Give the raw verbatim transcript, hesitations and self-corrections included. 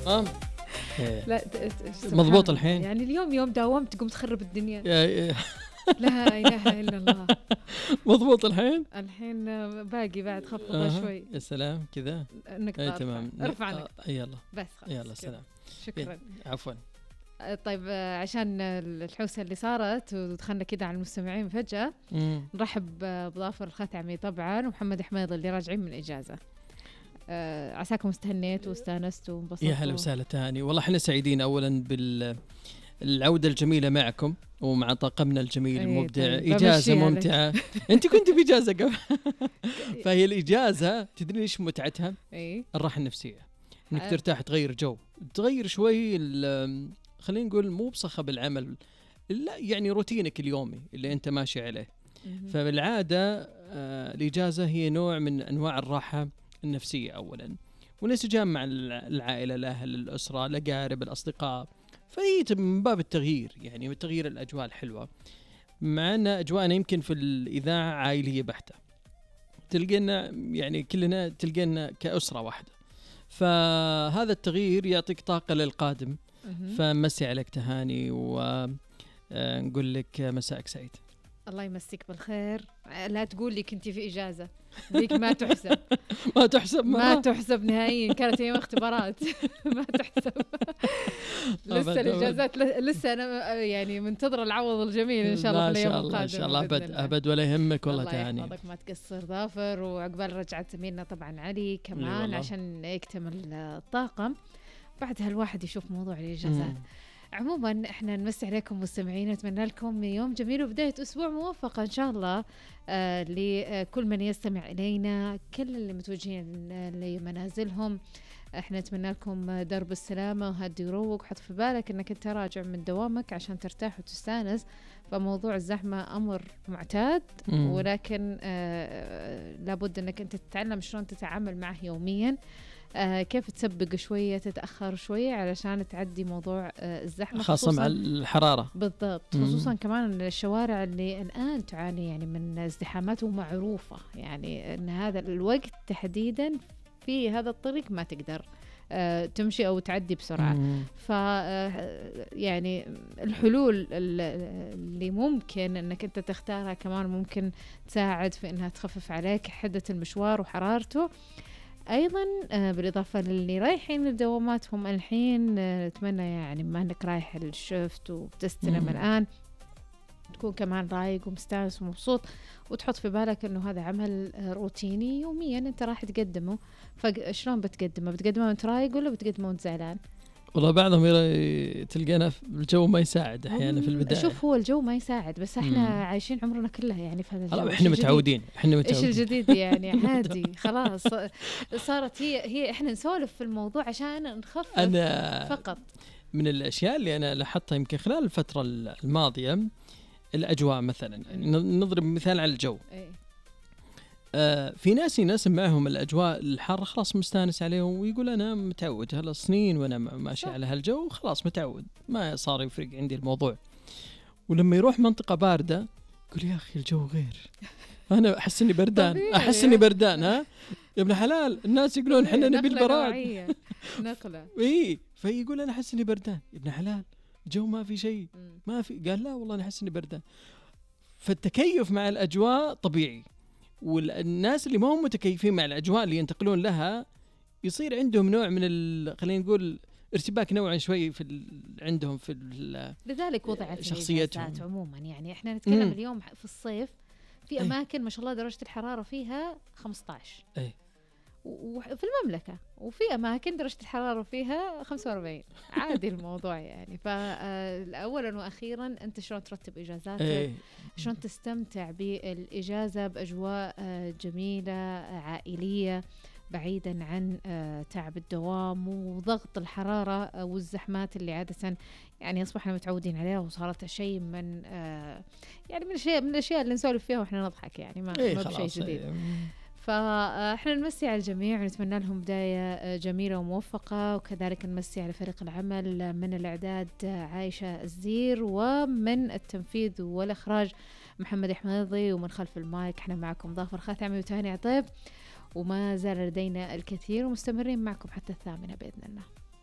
آه. لا مضبوط الحين يعني اليوم يوم داومت تقوم تخرب الدنيا. يا لا إله إلا الله. مضبوط الحين الحين باقي بعد خفض آه. شوي. يا سلام كذا نقطة. تمام ارفع نقطة. آه. يلا بس خلاص. يلا سلام. شكرا. عفوا. طيب عشان الحوسة اللي صارت ودخلنا كده على المستمعين فجأة، مم. نرحب بظافر الختعمي طبعا ومحمد حميد اللي راجعين من إجازة. أه عساكم استهنيتوا واستانستوا وانبسطتوا. يا هلا وسهلا تاني، والله احنا سعيدين اولا بالعودة الجميلة معكم ومع طاقمنا الجميل المبدع. طيب. إجازة ممتعة. انت كنت بإجازة قبل فهي الإجازة تدري ايش متعتها؟ ايه الراحة النفسية، انك أه. ترتاح، تغير جو، تغير شوي خلينا نقول مو بصخب العمل، لا يعني روتينك اليومي اللي انت ماشي عليه. فبالعادة آه الإجازة هي نوع من أنواع الراحة النفسية أولا، والانسجام مع العائلة، الأهل، الأسرة، الأقارب، الأصدقاء، فهي من باب التغيير، يعني تغيير الأجواء الحلوة. مع أن أجواءنا يمكن في الإذاعة عائلية بحتة، تلقينا يعني كلنا تلقينا كأسرة واحدة، فهذا التغيير يعطيك طاقة للقادم. فمسي عليك تهاني ونقول لك مساءك سعيد. الله يمسيك بالخير. لا تقول لي كنتي في إجازة، ذيك ما تحسب. ما تحسب ما تحسب نهائيا، كانت أيام اختبارات. ما تحسب. لسه الإجازات لسه أنا يعني منتظرة العوض الجميل إن شاء الله في الأيام القادمة. إن شاء الله أبد أبد ولا يهمك والله تاني. الله يحفظك ما تقصر ظافر، وعقبال رجعت زميلنا طبعا علي كمان عشان يكتمل الطاقم. بعدها الواحد يشوف موضوع الإجازات. مم. عموما احنا نمسي عليكم مستمعين، نتمنى لكم يوم جميل وبداية أسبوع موفقة إن شاء الله آه لكل من يستمع إلينا، كل اللي متوجهين لمنازلهم. احنا نتمنى لكم درب السلامة وهدي وروق، وحط في بالك انك انت راجع من دوامك عشان ترتاح وتستانس. فموضوع الزحمة أمر معتاد، مم. ولكن آه لابد انك انت تتعلم شلون تتعامل معه يوميا. آه كيف تسبق شوية، تتأخر شوية علشان تعدي موضوع آه الزحمة، خاصة مع الحرارة. بالضبط. مم. خصوصا كمان الشوارع اللي الآن تعاني يعني من ازدحامات ومعروفة، يعني أن هذا الوقت تحديدا في هذا الطريق ما تقدر آه تمشي أو تعدي بسرعة. ف آه يعني الحلول اللي ممكن أنك أنت تختارها كمان ممكن تساعد في أنها تخفف عليك حدة المشوار وحرارته. أيضا بالإضافة للي رايحين لدواماتهم الحين، نتمنى يعني ما أنك رايح الشفت وبتستلم الآن تكون كمان رايق ومستانس ومبسوط، وتحط في بالك أنه هذا عمل روتيني يوميا أنت راح تقدمه. فشلون بتقدمه؟ بتقدمه وأنت رايق ولا بتقدمه وأنت زعلان؟ والله بعضهم تلقينا الجو ما يساعد أحيانا في البداية. شوف هو الجو ما يساعد، بس احنا مم. عايشين عمرنا كلها يعني في هذا الجو. احنا متعودين احنا متعودين. ايش الجديد يعني؟ عادي خلاص صارت هي هي احنا نسولف في الموضوع عشان نخفف. أنا فقط من الاشياء اللي انا لاحظتها يمكن خلال الفترة الماضية الأجواء مثلا، نضرب مثال على الجو. ايه. آه في ناس يناسب معهم الأجواء الحارة خلاص مستانس عليهم، ويقول أنا متعود هلا سنين وأنا ماشي على هالجو خلاص متعود، ما صار يفرق عندي الموضوع. ولما يروح منطقة باردة يقول يا أخي الجو غير، أنا أحس إني بردان أحس إني بردان ها يا ابن حلال. الناس يقولون حنا نبي البراد نقلة إيه، فيقول أنا أحس إني بردان يا ابن حلال، الجو ما في شيء ما في. قال لا والله أنا أحس إني بردان. فالتكيف مع الأجواء طبيعي، والناس اللي ما هم متكيفين مع الأجواء اللي ينتقلون لها يصير عندهم نوع من خلينا نقول ارتباك نوعا شوي في عندهم في لذلك وضعت شخصيتهم عموما. يعني احنا نتكلم مم. اليوم في الصيف في أماكن ما شاء الله درجة الحرارة فيها خمسة عشر أي. وفي المملكة، وفي أماكن درجة الحرارة فيها خمسة وأربعين عادي الموضوع يعني. فأولا وأخيرا أنت شلون ترتب إجازاتك، أي. شلون تستمتع بالإجازة بأجواء جميلة عائلية بعيدا عن تعب الدوام وضغط الحرارة والزحمات اللي عادة يعني أصبحنا متعودين عليها، وصارت شيء من يعني من الشيء من الأشياء اللي نسولف فيها وإحنا نضحك يعني ما أي ما بشيء جديد. فاحنا نمسي على الجميع ونتمنى لهم بداية جميلة وموفقة، وكذلك نمسي على فريق العمل من الإعداد عايشة الزير، ومن التنفيذ والإخراج محمد حميضي، ومن خلف المايك احنا معكم ظافر ختعمي وتهاني عطيب، وما زال لدينا الكثير ومستمرين معكم حتى الثامنة بإذن الله.